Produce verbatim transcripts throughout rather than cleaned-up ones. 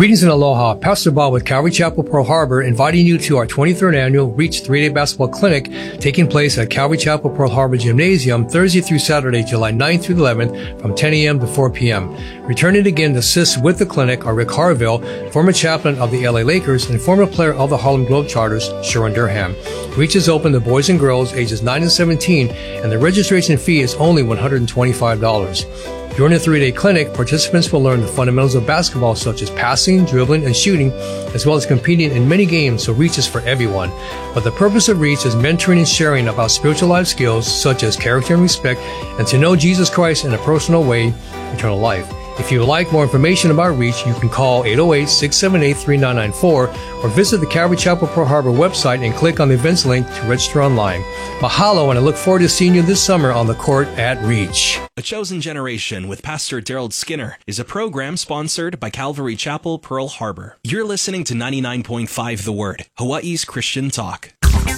Greetings and aloha. Pastor Bob with Calvary Chapel, Pearl Harbor, inviting you to our twenty-third annual Reach three-day basketball clinic taking place at Calvary Chapel, Pearl Harbor Gymnasium Thursday through Saturday, July ninth through eleventh from ten a.m. to four p.m. Returning again to assist with the clinic are Rick Harville, former chaplain of the L A Lakers and former player of the Harlem Globetrotters, Sharon Durham. Reach is open to boys and girls ages nine and seventeen, and the registration fee is only one hundred twenty-five dollars. During the three-day clinic, participants will learn the fundamentals of basketball such as passing, dribbling, and shooting, as well as competing in many games, so Reach is for everyone. But the purpose of Reach is mentoring and sharing about spiritual life skills such as character and respect, and to know Jesus Christ in a personal way, eternal life. If you would like more information about Reach, you can call eight oh eight, six seven eight, three nine nine four or visit the Calvary Chapel Pearl Harbor website and click on the events link to register online. Mahalo, and I look forward to seeing you this summer on the court at Reach. A Chosen Generation with Pastor Daryl Skinner is a program sponsored by Calvary Chapel Pearl Harbor. You're listening to ninety-nine point five The Word, Hawaii's Christian Talk.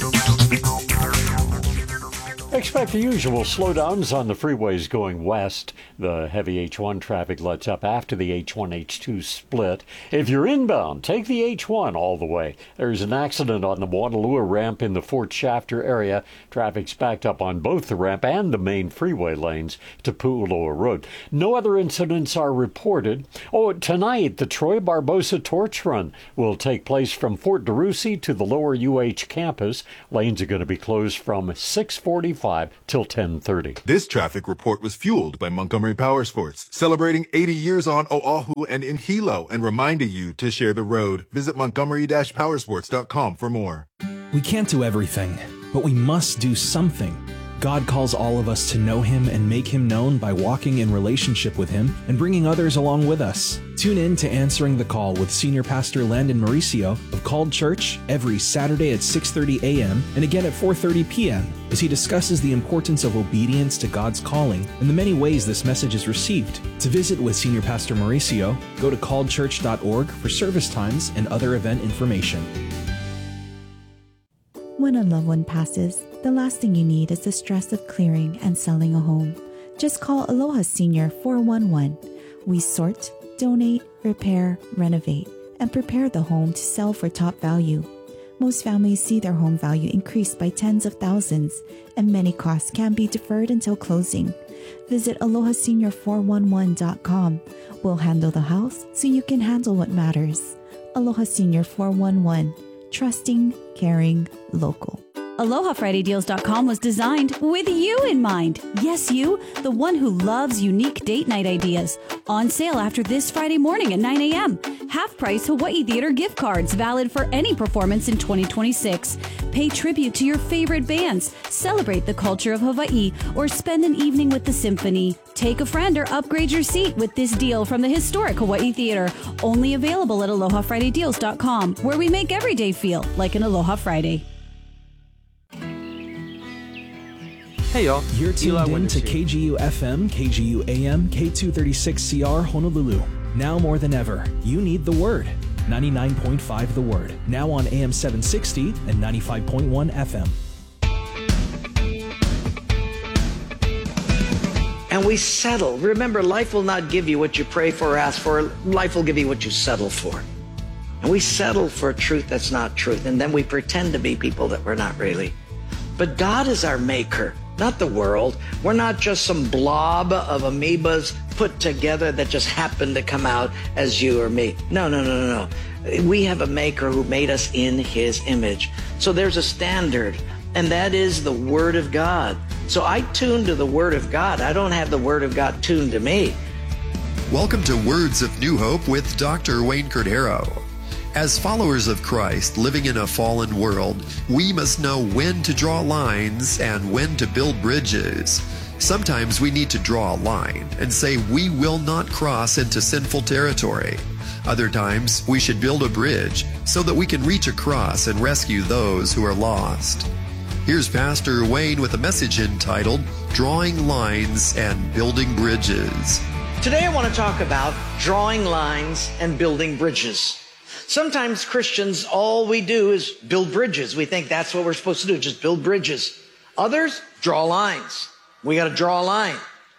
Expect the usual slowdowns on the freeways going west. The heavy H one traffic lets up after the H one H two split. If you're inbound, take the H one all the way. There's an accident on the Waterloo ramp in the Fort Shafter area. Traffic's backed up on both the ramp and the main freeway lanes to Pu'uloa Road. No other incidents are reported. Oh, tonight, the Troy Barbosa Torch Run will take place from Fort DeRussy to the lower U H campus. Lanes are going to be closed from six forty-five till ten thirty. This traffic report was fueled by Montgomery Power Sports, celebrating eighty years on Oahu and in Hilo, and reminding you to share the road. Visit montgomery dash powersports dot com for more. We can't do everything, but we must do something. God calls all of us to know Him and make Him known by walking in relationship with Him and bringing others along with us. Tune in to Answering the Call with Senior Pastor Landon Mauricio of Called Church every Saturday at six thirty a.m. and again at four thirty p.m. as he discusses the importance of obedience to God's calling and the many ways this message is received. To visit with Senior Pastor Mauricio, go to called church dot org for service times and other event information. When a loved one passes, the last thing you need is the stress of clearing and selling a home. Just call Aloha Senior four one one. We sort, donate, repair, renovate, and prepare the home to sell for top value. Most families see their home value increase by tens of thousands, and many costs can be deferred until closing. Visit aloha senior four one one dot com. We'll handle the house so you can handle what matters. Aloha Senior four one one. Trusting, caring, local. Aloha Friday Deals dot com was designed with you in mind. Yes, you, the one who loves unique date night ideas. On sale after this Friday morning at nine a.m. Half-price Hawaii Theater gift cards valid for any performance in twenty twenty-six. Pay tribute to your favorite bands, celebrate the culture of Hawaii, or spend an evening with the symphony. Take a friend or upgrade your seat with this deal from the historic Hawaii Theater. Only available at Aloha Friday Deals dot com, where we make every day feel like an Aloha Friday. Hey y'all, you're tuned in to K G U F M, K G U A M, K two thirty-six C R Honolulu. Now more than ever, you need the Word. ninety-nine point five The Word, now on A M seven sixty and ninety-five point one F M. And we settle. Remember, life will not give you what you pray for or ask for. Life will give you what you settle for. And we settle for a truth that's not truth, and then we pretend to be people that we're not really. But God is our maker, not the world. We're not just some blob of amoebas put together that just happened to come out as you or me. No, no, no, no, no. We have a maker who made us in his image. So there's a standard, and that is the Word of God. So I tune to the Word of God. I don't have the Word of God tuned to me. Welcome to Words of New Hope with Doctor Wayne Cordero. As followers of Christ living in a fallen world, we must know when to draw lines and when to build bridges. Sometimes we need to draw a line and say we will not cross into sinful territory. Other times we should build a bridge so that we can reach across and rescue those who are lost. Here's Pastor Wayne with a message entitled Drawing Lines and Building Bridges. Today I want to talk about drawing lines and building bridges. Sometimes Christians, all we do is build bridges. We think that's what we're supposed to do, just build bridges. Others, draw lines. We got to draw a line.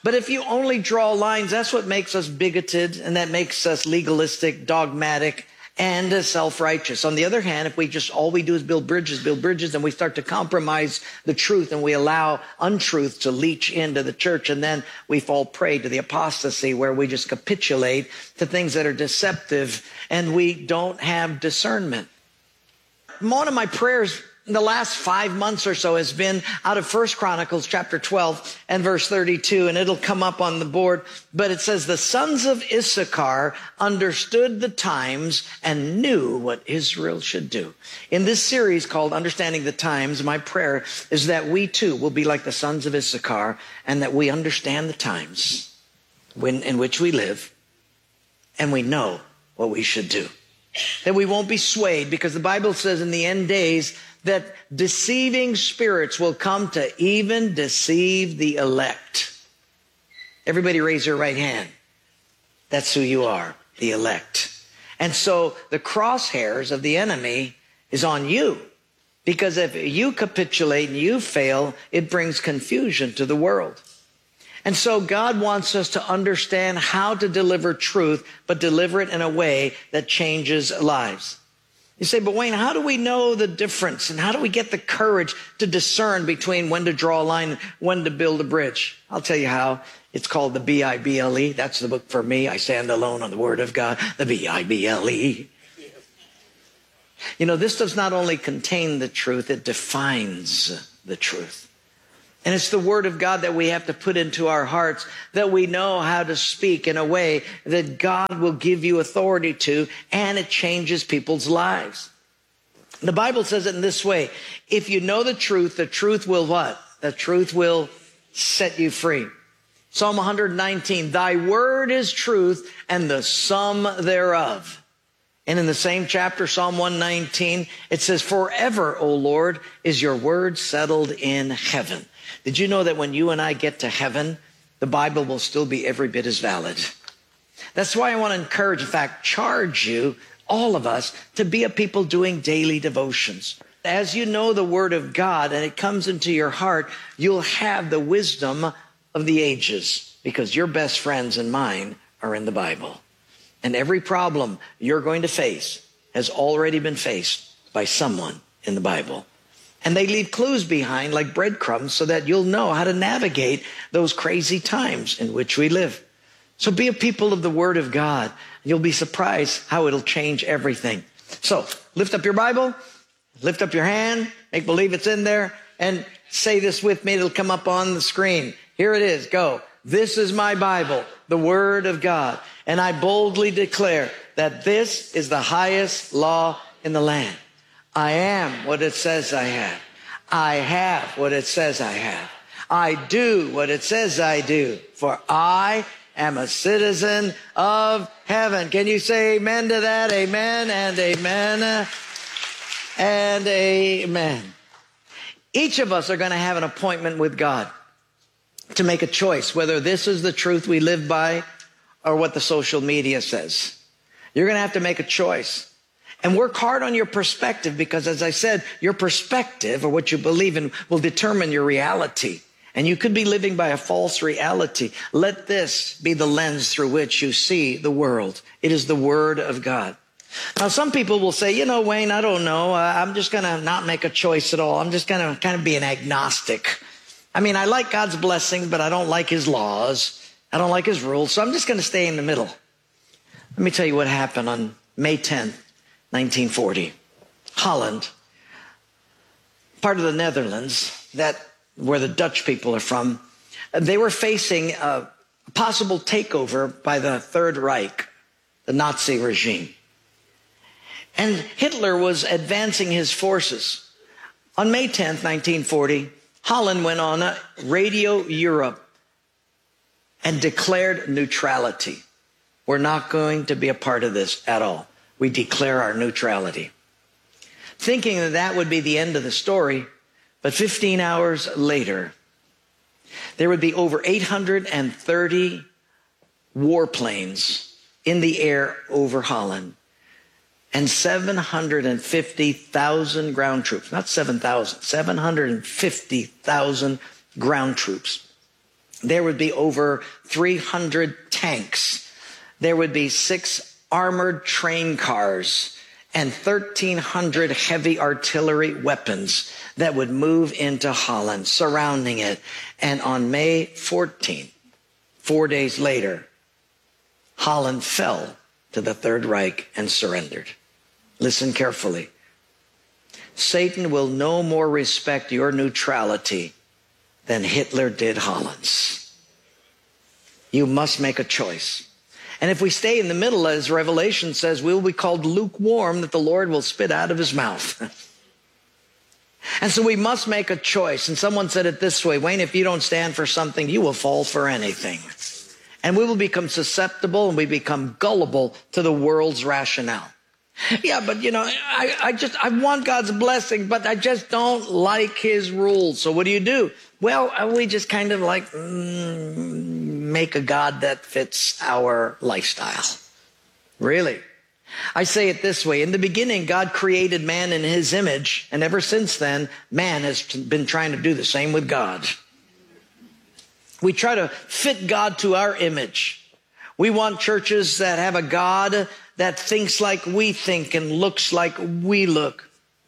But if you only draw lines, that's what makes us bigoted, and that makes us legalistic, dogmatic, and self-righteous. On the other hand, if we just, all we do is build bridges, build bridges, and we start to compromise the truth, and we allow untruth to leach into the church, and then we fall prey to the apostasy where we just capitulate to things that are deceptive, and we don't have discernment. One of my prayers in the last five months or so has been out of First Chronicles chapter twelve and verse thirty-two, and it'll come up on the board. But it says, the sons of Issachar understood the times and knew what Israel should do. In this series called Understanding the Times, my prayer is that we too will be like the sons of Issachar, and that we understand the times when, in which we live, and we know what we should do. That we won't be swayed, because the Bible says in the end days that deceiving spirits will come to even deceive the elect. Everybody raise your right hand. That's who you are, the elect. And so the crosshairs of the enemy is on you, because if you capitulate and you fail, it brings confusion to the world. And so God wants us to understand how to deliver truth, but deliver it in a way that changes lives. You say, but Wayne, how do we know the difference? And how do we get the courage to discern between when to draw a line and when to build a bridge? I'll tell you how. It's called the B I B L E. That's the book for me. I stand alone on the Word of God. The B I B L E. You know, this does not only contain the truth, it defines the truth. And it's the Word of God that we have to put into our hearts, that we know how to speak in a way that God will give you authority to, and it changes people's lives. The Bible says it in this way: if you know the truth, the truth will what? The truth will set you free. Psalm one nineteen, thy word is truth, and the sum thereof. And in the same chapter, Psalm one nineteen, it says, forever, O Lord, is your word settled in heaven. Did you know that when you and I get to heaven, the Bible will still be every bit as valid? That's why I want to encourage, in fact, charge you, all of us, to be a people doing daily devotions. As you know the Word of God and it comes into your heart, you'll have the wisdom of the ages, because your best friends and mine are in the Bible. And every problem you're going to face has already been faced by someone in the Bible. And they leave clues behind like breadcrumbs so that you'll know how to navigate those crazy times in which we live. So be a people of the Word of God. You'll be surprised how it'll change everything. So lift up your Bible, lift up your hand, make believe it's in there, and say this with me. It'll come up on the screen. Here it is. Go. This is my Bible, the Word of God. And I boldly declare that this is the highest law in the land. I am what it says I have. I have what it says I have. I do what it says I do. For I am a citizen of heaven. Can you say amen to that? Amen and amen and amen. Each of us are going to have an appointment with God to make a choice, whether this is the truth we live by or what the social media says. You're going to have to make a choice. And work hard on your perspective, because as I said, your perspective, or what you believe in, will determine your reality. And you could be living by a false reality. Let this be the lens through which you see the world. It is the Word of God. Now, some people will say, you know, Wayne, I don't know. Uh, I'm just going to not make a choice at all. I'm just going to kind of be an agnostic. I mean, I like God's blessing, but I don't like His laws. I don't like His rules. So I'm just going to stay in the middle. Let me tell you what happened on May tenth. nineteen forty, Holland, part of the Netherlands, that where the Dutch people are from, they were facing a possible takeover by the Third Reich, the Nazi regime. And Hitler was advancing his forces. On May tenth, nineteen forty, Holland went on a Radio Europe and declared neutrality. We're not going to be a part of this at all. We declare our neutrality. Thinking that that would be the end of the story, but fifteen hours later, there would be over eight hundred thirty warplanes in the air over Holland, and seven hundred fifty thousand ground troops, not seven thousand, seven hundred fifty thousand ground troops. There would be over three hundred tanks. There would be six armored train cars and thirteen hundred heavy artillery weapons that would move into Holland, surrounding it. And on May fourteenth, four days later, Holland fell to the Third Reich and surrendered. Listen carefully. Satan will no more respect your neutrality than Hitler did Holland's. You must make a choice. And if we stay in the middle, as Revelation says, we will be called lukewarm, that the Lord will spit out of his mouth. And so we must make a choice. And someone said it this way, Wayne, if you don't stand for something, you will fall for anything. And we will become susceptible and we become gullible to the world's rationale. Yeah, but you know, I, I just, I want God's blessing, but I just don't like his rules. So what do you do? Well, we just kind of like mm, make a God that fits our lifestyle. Really? I say it this way. In the beginning, God created man in his image. And ever since then, man has been trying to do the same with God. We try to fit God to our image. We want churches that have a God that thinks like we think and looks like we look.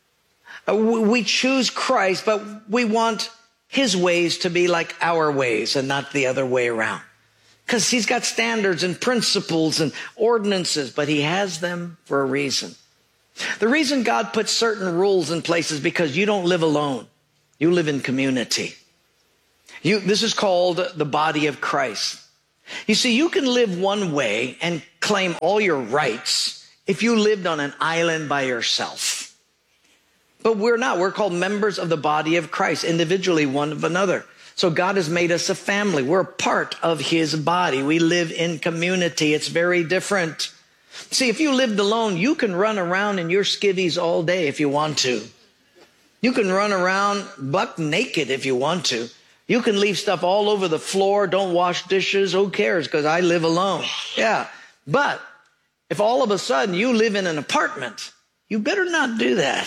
We choose Christ, but we want his ways to be like our ways and not the other way around. Because he's got standards and principles and ordinances, but he has them for a reason. The reason God puts certain rules in place is because you don't live alone. You live in community. You, this is called the body of Christ. You see, you can live one way and claim all your rights if you lived on an island by yourself. But we're not. We're called members of the body of Christ, individually one of another. So God has made us a family. We're part of his body. We live in community. It's very different. See, if you lived alone, you can run around in your skivvies all day if you want to. You can run around buck naked if you want to. You can leave stuff all over the floor, don't wash dishes, who cares, because I live alone. Yeah, but if all of a sudden you live in an apartment, you better not do that.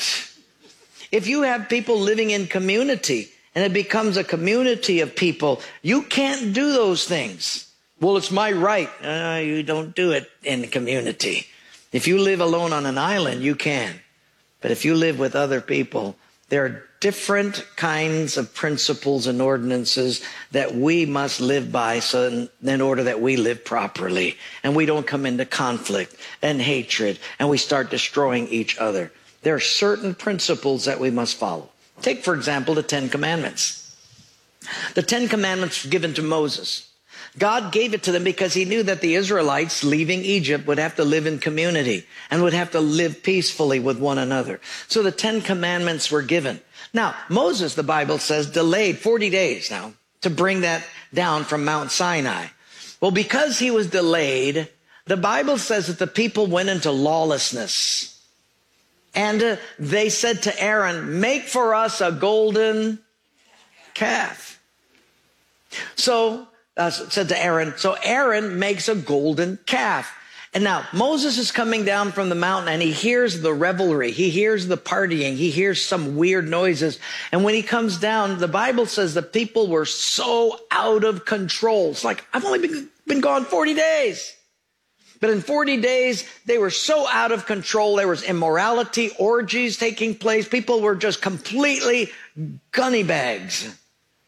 If you have people living in community and it becomes a community of people, you can't do those things. Well, it's my right. Uh, you don't do it in the community. If you live alone on an island, you can. But if you live with other people, there are different kinds of principles and ordinances that we must live by so in, in order that we live properly and we don't come into conflict and hatred and we start destroying each other. There are certain principles that we must follow. Take, for example, the Ten Commandments. The Ten Commandments were given to Moses. God gave it to them because he knew that the Israelites leaving Egypt would have to live in community and would have to live peacefully with one another. So the Ten Commandments were given. Now, Moses, the Bible says, delayed forty days now to bring that down from Mount Sinai. Well, because he was delayed, the Bible says that the people went into lawlessness. And uh, they said to Aaron, make for us a golden calf. So, uh, said to Aaron, so Aaron makes a golden calf. And now Moses is coming down from the mountain and he hears the revelry. He hears the partying. He hears some weird noises. And when he comes down, the Bible says the people were so out of control. It's like, I've only been, been gone forty days. But in forty days, they were so out of control. There was immorality, orgies taking place. People were just completely gunny bags.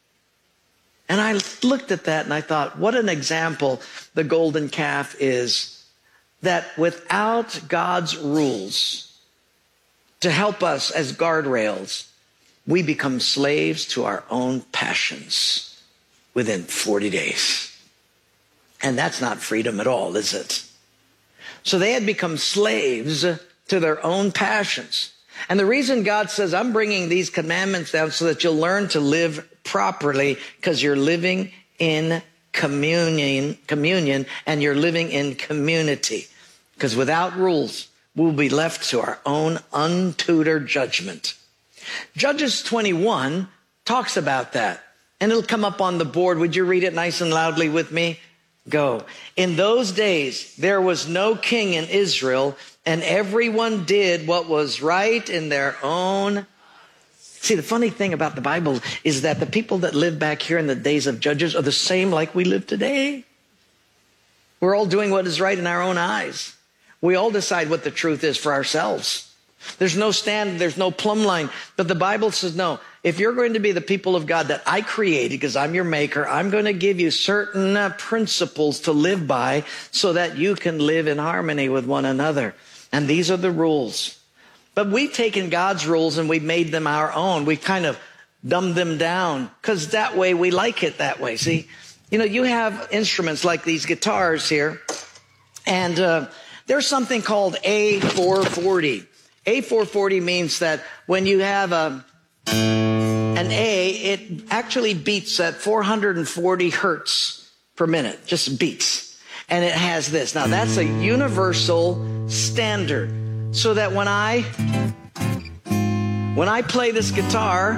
And I looked at that and I thought, what an example the golden calf is. That without God's rules to help us as guardrails, we become slaves to our own passions within forty days. And that's not freedom at all, is it? So they had become slaves to their own passions. And the reason God says, I'm bringing these commandments down so that you'll learn to live properly, because you're living in communion, communion, and you're living in community. Because without rules, we'll be left to our own untutored judgment. Judges twenty-one talks about that. And it'll come up on the board. Would you read it nice and loudly with me? Go. In those days, there was no king in Israel, and everyone did what was right in their own. See, the funny thing about the Bible is that the people that lived back here in the days of Judges are the same like we live today. We're all doing what is right in our own eyes. We all decide what the truth is for ourselves. There's no standard, there's no plumb line. But the Bible says, no, if you're going to be the people of God that I created, because I'm your maker, I'm going to give you certain uh, principles to live by so that you can live in harmony with one another. And these are the rules. But we've taken God's rules and we've made them our own. We've kind of dumbed them down because that way we like it that way. See, you know, you have instruments like these guitars here, and uh, there's something called A four forty. A four forty means that when you have a, an A, it actually beats at four hundred forty hertz per minute, just beats. And it has this. Now, that's a universal standard. So that when I, when I play this guitar,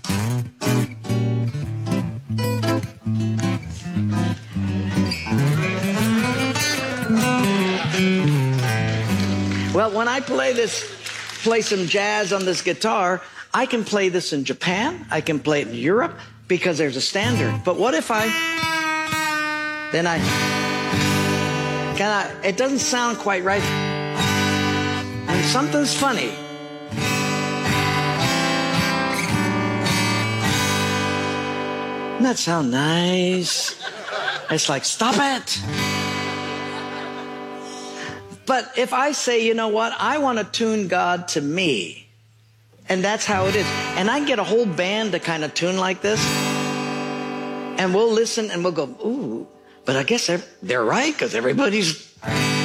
well, when I play this, play some jazz on this guitar, I can play this in Japan, I can play it in Europe, because there's a standard. But what if I, then I, can I, it doesn't sound quite right. And something's funny. Doesn't that sound nice? It's like, stop it. But if I say, you know what, I want to tune God to me, and that's how it is. And I can get a whole band to kind of tune like this, and we'll listen and we'll go, ooh, but I guess they're, they're right, because everybody's